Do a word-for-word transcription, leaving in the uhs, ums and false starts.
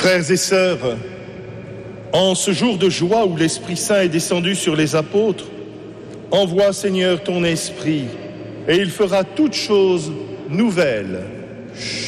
Frères et sœurs, en ce jour de joie où l'Esprit Saint est descendu sur les apôtres, envoie, Seigneur, ton Esprit, et il fera toutes choses nouvelles.